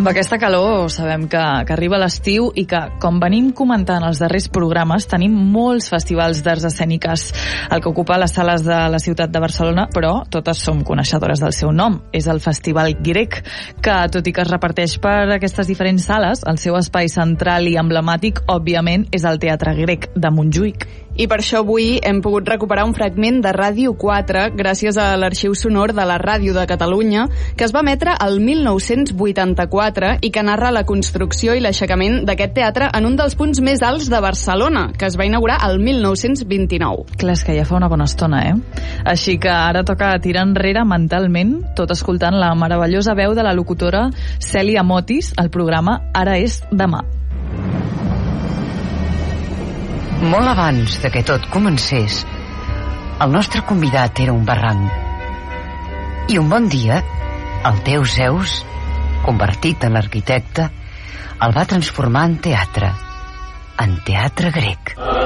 Amb aquesta calor sabem que arriba l'estiu i que, com venim comentant els darrers programes, tenim molts festivals d'arts escèniques al que ocupa les sales de la ciutat de Barcelona, però totes som coneixedores del seu nom. És el Festival Grec, que, tot i que es reparteix per aquestes diferents sales, el seu espai central i emblemàtic, òbviament, és el Teatre Grec de Montjuïc. I per això avui hem pogut recuperar un fragment de Ràdio 4 gràcies a l'arxiu sonor de la Ràdio de Catalunya, que es va emetre el 1984 i que narra la construcció i l'aixecament d'aquest teatre en un dels punts més alts de Barcelona, que es va inaugurar el 1929. Clar, és que ja fa una bona estona, Així que ara toca tirar enrere mentalment, tot escoltant la meravellosa veu de la locutora Cèlia Motis al programa Ara és demà. Molt abans de que tot comencés, el nostre convidat era un barranc. I un bon dia, el teu Zeus, convertit en arquitecte, el va transformar en teatre grec.